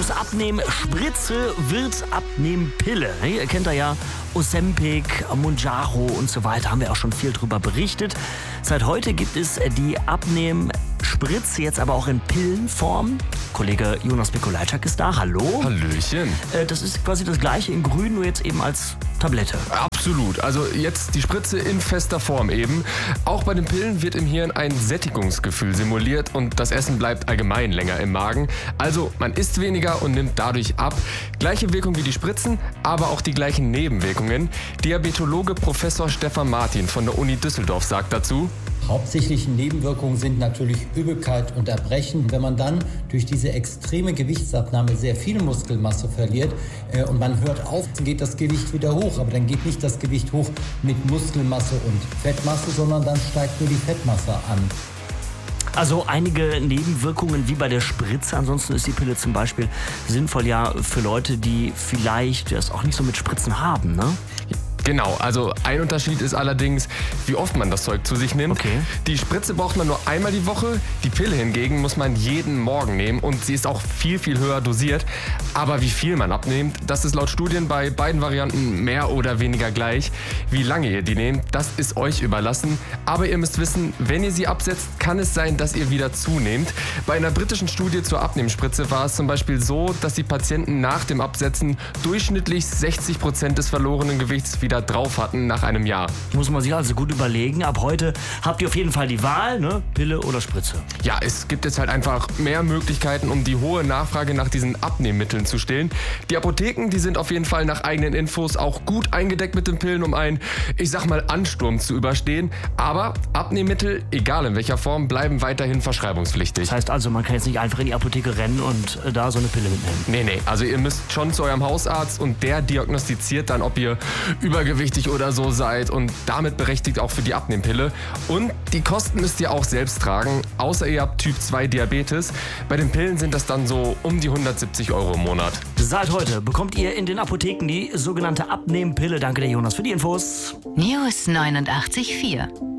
Aus Abnehmspritze wird Abnehmpille. Ihr kennt da ja Ozempic, Mounjaro und so weiter. Haben wir auch schon viel drüber berichtet. Seit heute gibt es die Abnehmspritze, jetzt aber auch in Pillenform. Kollege Jonas Mikolajczak ist da. Hallo. Hallöchen. Das ist quasi das gleiche in grün, nur jetzt eben als Tablette. Absolut. Also jetzt die Spritze in fester Form eben. Auch bei den Pillen wird im Hirn ein Sättigungsgefühl simuliert und das Essen bleibt allgemein länger im Magen. Also man isst weniger und nimmt dadurch ab. Gleiche Wirkung wie die Spritzen, aber auch die gleichen Nebenwirkungen. Diabetologe Professor Stefan Martin von der Uni Düsseldorf sagt dazu: Hauptsächliche Nebenwirkungen sind natürlich Übelkeit und Erbrechen. Wenn man dann durch diese extreme Gewichtsabnahme sehr viel Muskelmasse verliert und man hört auf, dann geht das Gewicht wieder hoch. Aber dann geht nicht das Gewicht hoch mit Muskelmasse und Fettmasse, sondern dann steigt nur die Fettmasse an. Also einige Nebenwirkungen wie bei der Spritze. Ansonsten ist die Pille zum Beispiel sinnvoll ja für Leute, die vielleicht das auch nicht so mit Spritzen haben, ne? Genau, also ein Unterschied ist allerdings, wie oft man das Zeug zu sich nimmt. Okay. Die Spritze braucht man nur einmal die Woche, die Pille hingegen muss man jeden Morgen nehmen und sie ist auch viel, viel höher dosiert. Aber wie viel man abnimmt, das ist laut Studien bei beiden Varianten mehr oder weniger gleich. Wie lange ihr die nehmt, das ist euch überlassen. Aber ihr müsst wissen, wenn ihr sie absetzt, kann es sein, dass ihr wieder zunehmt. Bei einer britischen Studie zur Abnehmspritze war es zum Beispiel so, dass die Patienten nach dem Absetzen durchschnittlich 60% des verlorenen Gewichts wieder drauf hatten nach einem Jahr. Muss man sich also gut überlegen. Ab heute habt ihr auf jeden Fall die Wahl, ne? Pille oder Spritze. Ja, es gibt jetzt halt einfach mehr Möglichkeiten, um die hohe Nachfrage nach diesen Abnehmmitteln zu stillen. Die Apotheken, die sind auf jeden Fall nach eigenen Infos auch gut eingedeckt mit den Pillen, um einen, ich sag mal, Ansturm zu überstehen. Aber Abnehmmittel, egal in welcher Form, bleiben weiterhin verschreibungspflichtig. Das heißt also, man kann jetzt nicht einfach in die Apotheke rennen und da so eine Pille mitnehmen. Nee, also ihr müsst schon zu eurem Hausarzt und der diagnostiziert dann, ob ihr übergewichtig oder so seid und damit berechtigt auch für die Abnehmpille. Und die Kosten müsst ihr auch selbst tragen, außer ihr habt Typ 2 Diabetes. Bei den Pillen sind das dann so um die 170 € im Monat. Seit heute bekommt ihr in den Apotheken die sogenannte Abnehmpille. Danke der Jonas für die Infos. News 89.4